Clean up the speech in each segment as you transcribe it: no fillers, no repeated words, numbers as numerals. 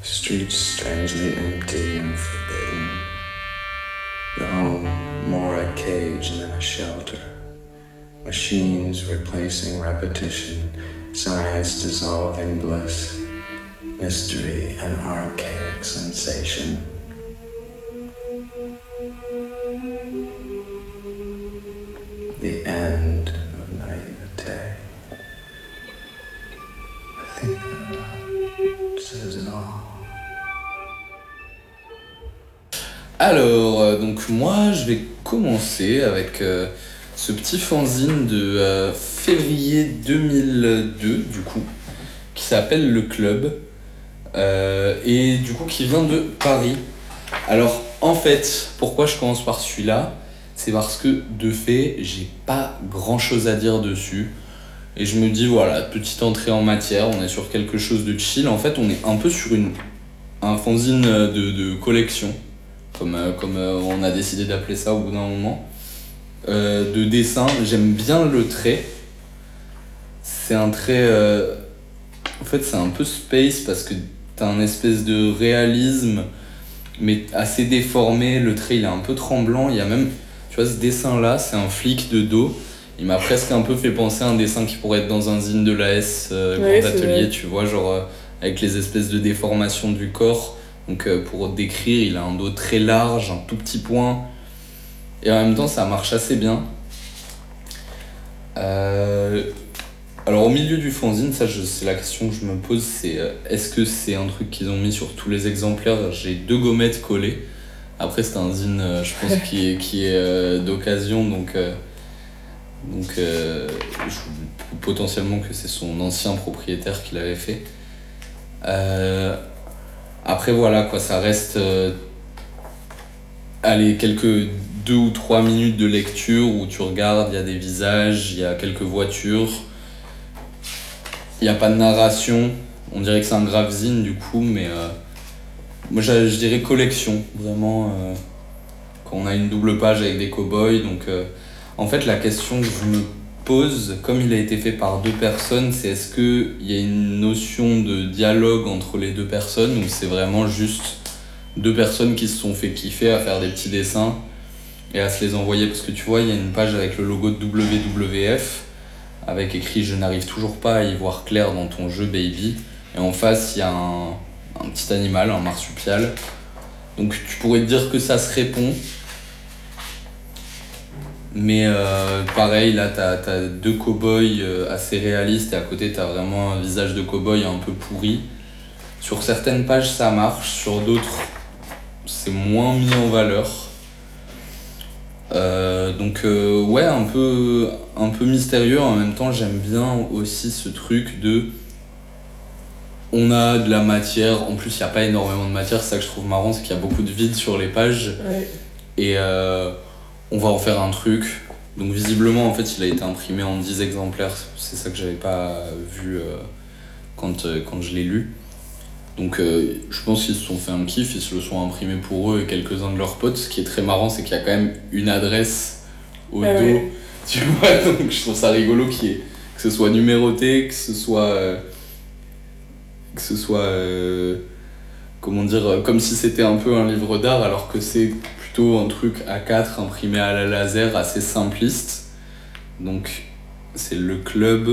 Streets strangely empty and forbidden. The home more a cage than a shelter. Machines replacing repetition, science dissolving bliss, mystery and archaic sensation. The end of naivete. I think that says it all. Alors, donc moi, je vais commencer avec ce petit fanzine de février 2002, du coup, qui s'appelle Le Club, et du coup qui vient de Paris. Alors, en fait, pourquoi je commence par celui-là ? C'est parce que, de fait, j'ai pas grand-chose à dire dessus. Et je me dis, voilà, petite entrée en matière, on est sur quelque chose de chill. En fait, on est un peu sur un fanzine de collection. Comme on a décidé d'appeler ça au bout d'un moment, de dessin. J'aime bien le trait. C'est un trait... En fait, c'est un peu space parce que t'as un espèce de réalisme, mais assez déformé. Le trait, il est un peu tremblant. Il y a même... Tu vois, ce dessin-là, c'est un flic de dos. Il m'a presque un peu fait penser à un dessin qui pourrait être dans un zine de l'AS, Ouais, Grand Atelier, vrai. tu vois, genre avec les espèces de déformations du corps. Donc pour décrire, il a un dos très large, un tout petit point. Et en même temps, ça marche assez bien. Alors au milieu du fanzine, c'est la question que je me pose, c'est est-ce que c'est un truc qu'ils ont mis sur tous les exemplaires ? J'ai 2 gommettes collées. Après, c'est un zine, je pense, qui est d'occasion, donc potentiellement que c'est son ancien propriétaire qui l'avait fait. Après voilà quoi, ça reste quelques 2 ou 3 minutes de lecture où tu regardes, il y a des visages, il y a quelques voitures, il n'y a pas de narration, on dirait que c'est un gravezine du coup, mais moi je dirais collection, vraiment, quand on a une double page avec des cow-boys, donc en fait la question que je me pose, comme il a été fait par 2 personnes, c'est est-ce qu'il y a une notion de dialogue entre les 2 personnes ou c'est vraiment juste 2 personnes qui se sont fait kiffer à faire des petits dessins et à se les envoyer, parce que tu vois, il y a une page avec le logo de WWF avec écrit « Je n'arrive toujours pas à y voir clair dans ton jeu, baby ». Et en face, il y a un petit animal, un marsupial. Donc tu pourrais te dire que ça se répond. Mais pareil, là t'as 2 cow-boys assez réalistes et à côté t'as vraiment un visage de cow-boy un peu pourri. Sur certaines pages ça marche, sur d'autres c'est moins mis en valeur. Donc ouais, un peu mystérieux. En même temps, j'aime bien aussi ce truc de... On a de la matière, en plus il n'y a pas énormément de matière, c'est ça que je trouve marrant, c'est qu'il y a beaucoup de vide sur les pages. Ouais. Et on va en faire un truc. Donc visiblement en fait il a été imprimé en 10 exemplaires, c'est ça que j'avais pas vu quand je l'ai lu. Donc je pense qu'ils se sont fait un kiff, ils se le sont imprimé pour eux et quelques-uns de leurs potes. Ce qui est très marrant, c'est qu'il y a quand même une adresse au dos, Ouais. tu vois, donc je trouve ça rigolo que ce soit numéroté, que ce soit comment dire, comme si c'était un peu un livre d'art, alors que c'est plutôt un truc A4 imprimé à la laser assez simpliste. Donc c'est Le Club,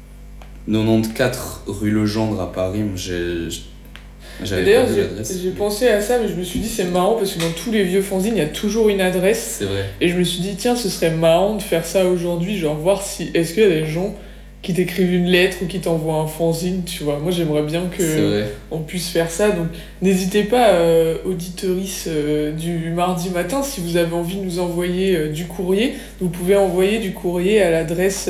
94 rue Legendre à Paris. J'avais D'ailleurs, pas vu l'adresse. j'ai pensé à ça, mais je me suis dit c'est marrant parce que dans tous les vieux fanzines, il y a toujours une adresse. C'est vrai. Et je me suis dit, tiens, ce serait marrant de faire ça aujourd'hui, genre voir si. Est-ce qu'il y a des gens qui t'écrivent une lettre ou qui t'envoient un fanzine, tu vois. Moi, j'aimerais bien C'est vrai. on puisse faire ça. Donc, n'hésitez pas, auditorices du mardi matin, si vous avez envie de nous envoyer du courrier. Vous pouvez envoyer du courrier à l'adresse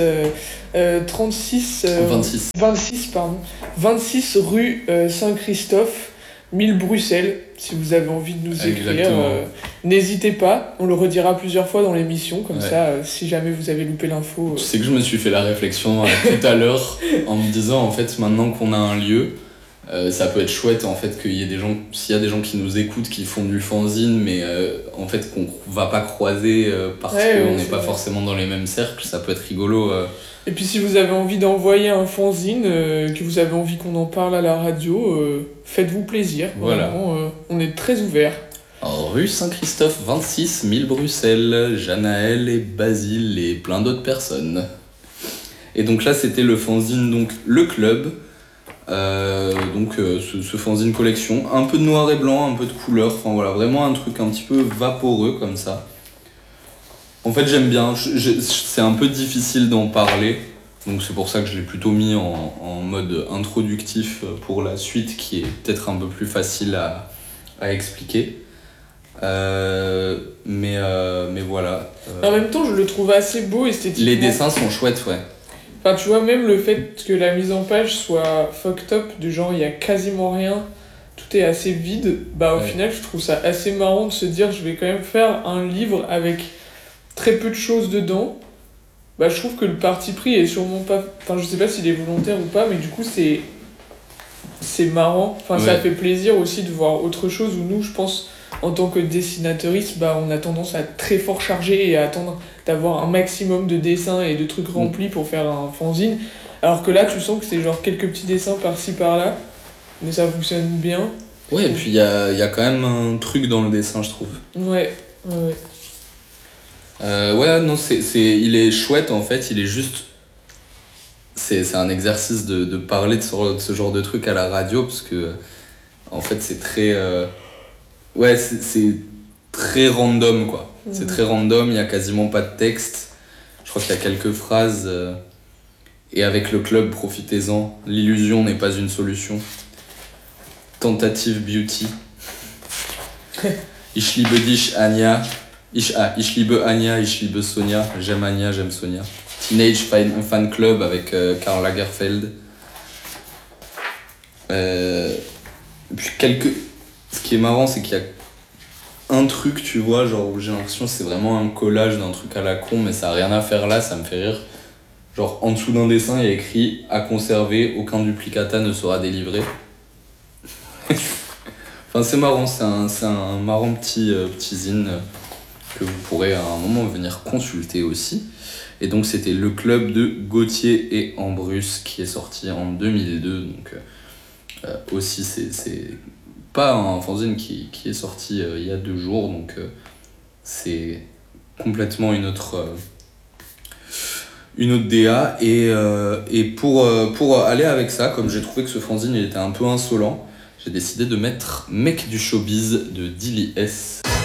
26 rue Saint-Christophe, 1000 Bruxelles. Si vous avez envie de nous écrire, Exactement. n'hésitez pas. On le redira plusieurs fois dans l'émission, comme Ouais. ça, si jamais vous avez loupé l'info. Tu sais que je me suis fait la réflexion tout à l'heure en me disant, en fait, maintenant qu'on a un lieu, Ça peut être chouette en fait qu'il y ait des gens, s'il y a des gens qui nous écoutent, qui font du fanzine, mais en fait qu'on va pas croiser parce qu'on n'est pas forcément dans les mêmes cercles, ça peut être rigolo. Et puis si vous avez envie d'envoyer un fanzine, que vous avez envie qu'on en parle à la radio, faites-vous plaisir. Voilà. Vraiment, on est très ouverts. Rue Saint-Christophe 26 1000 Bruxelles, Janaël et Basile et plein d'autres personnes. Et donc là c'était le fanzine, donc le club. Ce fanzine collection, un peu de noir et blanc, un peu de couleur, enfin voilà, vraiment un truc un petit peu vaporeux comme ça. En fait j'aime bien, c'est un peu difficile d'en parler, donc c'est pour ça que je l'ai plutôt mis en mode introductif pour la suite qui est peut-être un peu plus facile à expliquer. Mais voilà. En même temps je le trouve assez beau esthétiquement. Les dessins sont chouettes, ouais. Enfin, tu vois, même le fait que la mise en page soit fucked up, du genre il y a quasiment rien, tout est assez vide, au final je trouve ça assez marrant de se dire je vais quand même faire un livre avec très peu de choses dedans. Je trouve que le parti pris est sûrement pas... Enfin, je sais pas s'il est volontaire ou pas, mais du coup c'est marrant. Enfin, ça fait plaisir aussi de voir autre chose où nous, je pense, en tant que dessinatrice, on a tendance à être très fort charger et à attendre d'avoir un maximum de dessins et de trucs remplis pour faire un fanzine. Alors que là, tu sens que c'est genre quelques petits dessins par-ci par-là, mais ça fonctionne bien. Ouais, et puis il y a quand même un truc dans le dessin, je trouve. Ouais. Il est chouette en fait, il est juste... C'est un exercice de parler de ce genre de truc à la radio, parce que en fait c'est très... c'est très random quoi. C'est très random, il y a quasiment pas de texte. Je crois qu'il y a quelques phrases. Et avec le club, profitez-en. L'illusion n'est pas une solution. Tentative beauty. Ich liebe dich, Anya. Ich liebe Anya, ich liebe Sonia. J'aime Anya, j'aime Sonia. Teenage Fan Club avec Karl Lagerfeld. Puis ce qui est marrant, c'est qu'il y a un truc, tu vois, genre où j'ai l'impression que c'est vraiment un collage d'un truc à la con, mais ça a rien à faire là, ça me fait rire. Genre en dessous d'un dessin, il y a écrit « À conserver, aucun duplicata ne sera délivré ». Enfin c'est marrant, c'est un marrant petit zine que vous pourrez à un moment venir consulter aussi. Et donc c'était le club de Gauthier et Ambrus qui est sorti en 2002, donc aussi c'est pas un fanzine qui est sorti il y a 2 jours, donc c'est complètement une autre DA. Et pour aller avec ça, comme j'ai trouvé que ce fanzine il était un peu insolent, j'ai décidé de mettre Mec du showbiz de Dilly S.